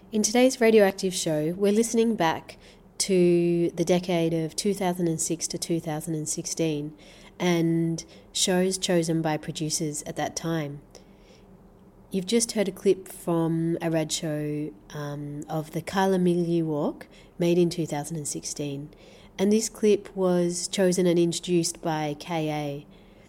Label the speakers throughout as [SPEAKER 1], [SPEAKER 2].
[SPEAKER 1] In today's Radioactive show, we're listening back to the decade of 2006 to 2016 and shows chosen by producers at that time. You've just heard a clip from a rad show of the Kala Milli Walk made in 2016, and this clip was chosen and introduced by KA,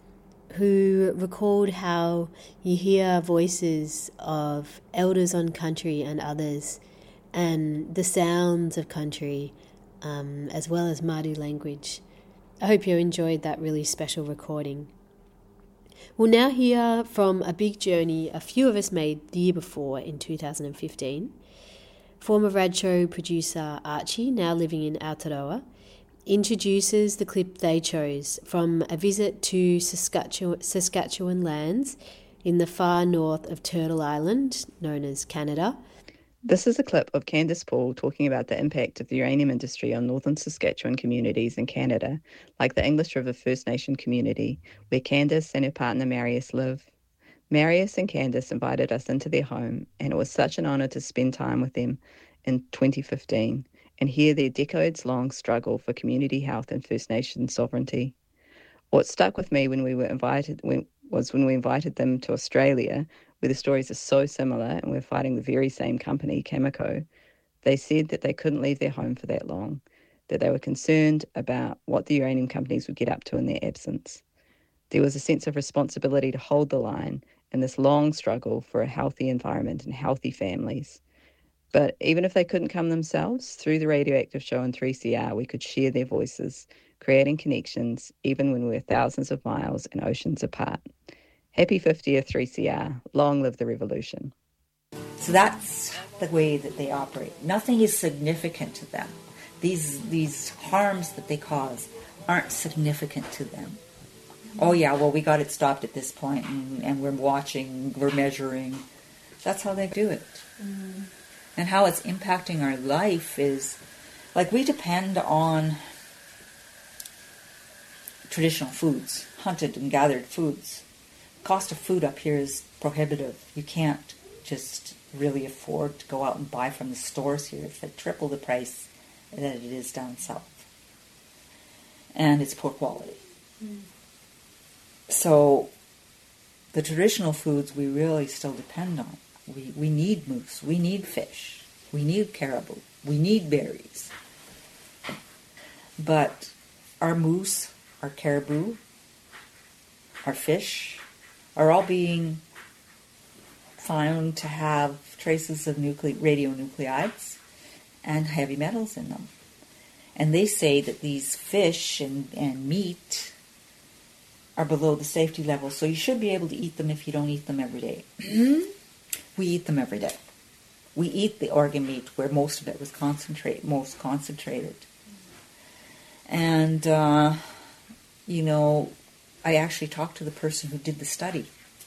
[SPEAKER 1] who recalled how you hear voices of elders on country and others, and the sounds of country, as well as Māori language. I hope you enjoyed that really special recording. We'll now hear from a big journey a few of us made the year before in 2015. Former Radshow producer Archie, now living in Aotearoa, introduces the clip they chose from a visit to Saskatchewan lands in the far north of Turtle Island, known as Canada.
[SPEAKER 2] This is a clip of Candice Paul talking about the impact of the uranium industry on northern Saskatchewan communities in Canada, like the English River First Nation community, where Candice and her partner Marius live. Marius and Candice invited us into their home, and it was such an honour to spend time with them in 2015 and hear their decades-long struggle for community health and First Nation sovereignty. What stuck with me when we invited them to Australia, where the stories are so similar and we're fighting the very same company, Cameco. They said that they couldn't leave their home for that long, that they were concerned about what the uranium companies would get up to in their absence. There was a sense of responsibility to hold the line in this long struggle for a healthy environment and healthy families. But even if they couldn't come themselves, through the Radioactive show on 3CR, we could share their voices, creating connections, even when we were thousands of miles and oceans apart. Happy 50th 3CR. Long live the revolution.
[SPEAKER 3] So that's the way that they operate. Nothing is significant to them. These harms that they cause aren't significant to them. Oh yeah, well we got it stopped at this point and we're watching, we're measuring. That's how they do it. Mm. And how it's impacting our life is, like, we depend on traditional foods, hunted and gathered foods. The cost of food up here is prohibitive. You can't just really afford to go out and buy from the stores here. It's like triple the price that it is down south. And it's poor quality. Mm. So the traditional foods we really still depend on. We need moose, we need fish, we need caribou, we need berries. But our moose, our caribou, our fish are all being found to have traces of radionuclides and heavy metals in them. And they say that these fish and meat are below the safety level, so you should be able to eat them if you don't eat them every day. We eat them every day. We eat the organ meat where most of it was most concentrated. And, I actually talked to the person who did the study,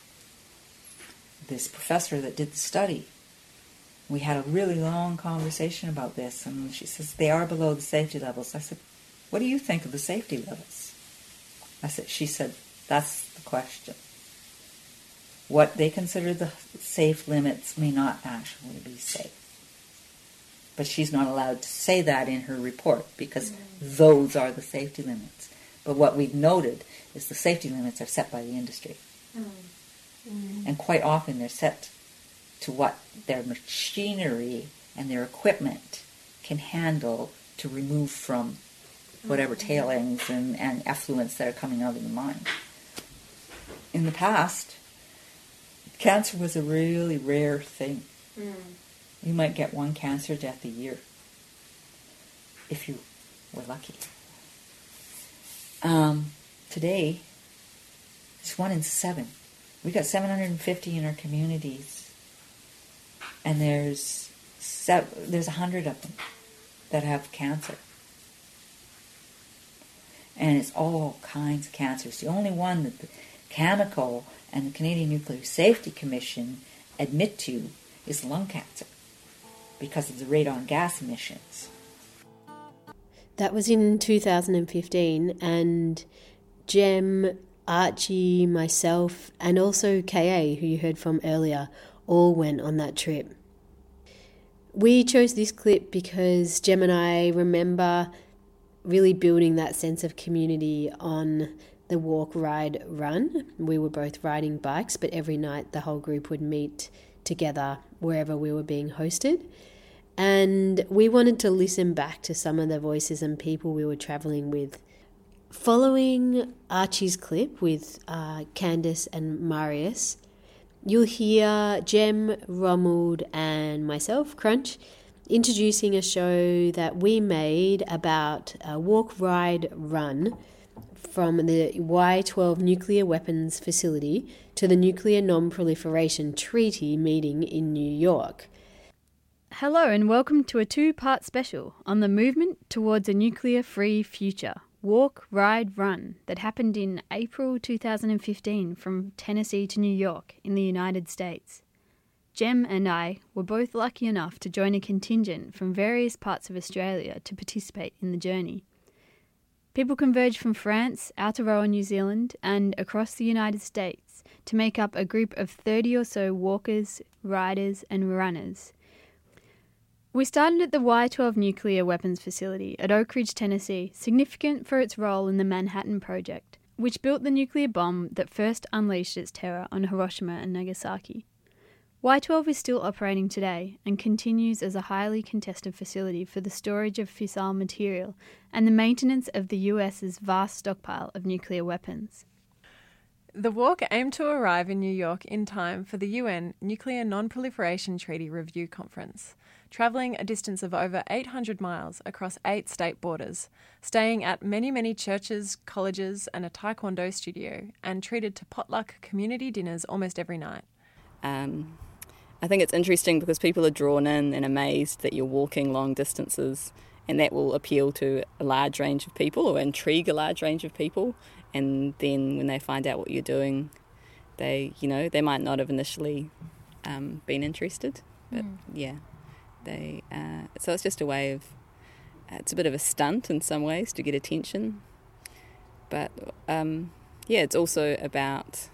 [SPEAKER 3] this professor that did the study. We had a really long conversation about this, and she says, they are below the safety levels. I said, what do you think of the safety levels? She said, that's the question. What they consider the safe limits may not actually be safe. But she's not allowed to say that in her report because those are the safety limits. But what we've noted is the safety limits are set by the industry. And quite often they're set to what their machinery and their equipment can handle to remove from whatever tailings and effluents that are coming out of the mine. In the past, cancer was a really rare thing. You might get one cancer death a year, if you were lucky. Today, it's 1 in 7. We got 750 in our communities, and there's 100 of them that have cancer. And it's all kinds of cancers. The only one that the Cameco and the Canadian Nuclear Safety Commission admit to is lung cancer because of the radon gas emissions.
[SPEAKER 1] That was in 2015, and Jem, Archie, myself, and also KA, who you heard from earlier, all went on that trip. We chose this clip because Jem and I remember really building that sense of community on the walk, ride, run. We were both riding bikes, but every night the whole group would meet together wherever we were being hosted. And we wanted to listen back to some of the voices and people we were travelling with. Following Archie's clip with Candice and Marius, you'll hear Jem, Ronald and myself, Crunch, introducing a show that we made about a walk, ride, run from the Y-12 nuclear weapons facility to the Nuclear Non-Proliferation Treaty meeting in New York.
[SPEAKER 4] Hello and welcome to a two-part special on the movement towards a nuclear-free future, Walk, Ride, Run, that happened in April 2015 from Tennessee to New York in the United States. Jem and I were both lucky enough to join a contingent from various parts of Australia to participate in the journey. People converged from France, Aotearoa, New Zealand, and across the United States to make up a group of 30 or so walkers, riders, and runners. We started at the Y-12 nuclear weapons facility at Oak Ridge, Tennessee, significant for its role in the Manhattan Project, which built the nuclear bomb that first unleashed its terror on Hiroshima and Nagasaki. Y-12 is still operating today and continues as a highly contested facility for the storage of fissile material and the maintenance of the US's vast stockpile of nuclear weapons.
[SPEAKER 5] The walk aimed to arrive in New York in time for the UN Nuclear Non-Proliferation Treaty Review Conference, travelling a distance of over 800 miles across 8 state borders, staying at many churches, colleges and a taekwondo studio, and treated to potluck community dinners almost every night.
[SPEAKER 2] I think it's interesting because people are drawn in and amazed that you're walking long distances, and that will appeal to a large range of people or intrigue a large range of people. And then when they find out what you're doing, they might not have initially been interested, but so it's just a way of, it's a bit of a stunt in some ways to get attention, but it's also about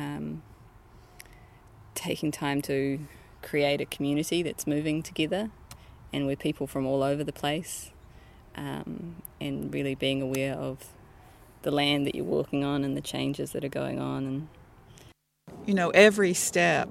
[SPEAKER 2] taking time to create a community that's moving together and where people from all over the place, and really being aware of the land that you're walking on and the changes that are going on.
[SPEAKER 6] And every step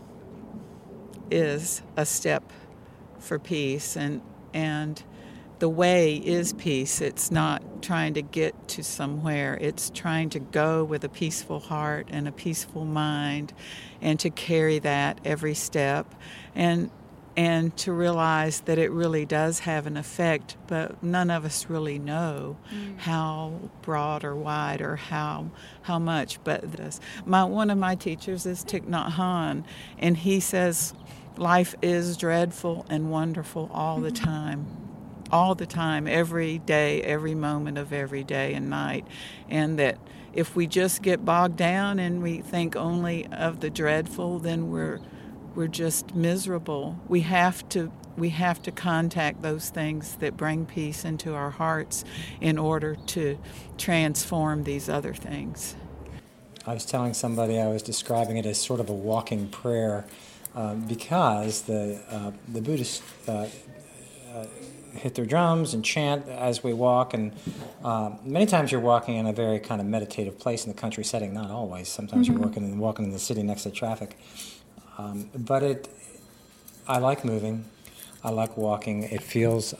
[SPEAKER 6] is a step for peace, and the way is peace. It's not trying to get to somewhere. It's trying to go with a peaceful heart and a peaceful mind, and to carry that every step, and to realize that it really does have an effect, but none of us really know how broad or wide or how much. But one of my teachers is Thich Nhat Hanh, and he says life is dreadful and wonderful all the time. All the time, every day, every moment of every day and night. And that if we just get bogged down and we think only of the dreadful, then we're just miserable. We have to contact those things that bring peace into our hearts in order to transform these other things.
[SPEAKER 7] I was telling somebody, I was describing it as sort of a walking prayer, because the Buddhists hit their drums and chant as we walk, and many times you're walking in a very kind of meditative place in the country setting. Not always. Sometimes you're walking in the city next to traffic. But I like moving. I like walking. It feels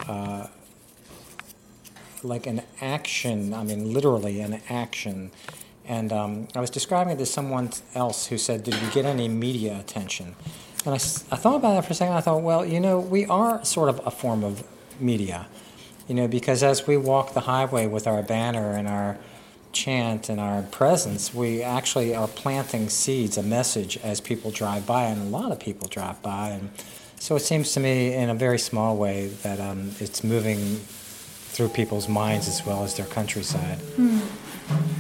[SPEAKER 7] like an action. I mean, literally an action. And I was describing it to someone else who said, "Did we get any media attention?" And I thought about that for a second. I thought, well, we are sort of a form of media, because as we walk the highway with our banner and our chant and our presence, we actually are planting seeds, a message as people drive by, and a lot of people drive by. And so it seems to me in a very small way that it's moving through people's minds as well as their countryside.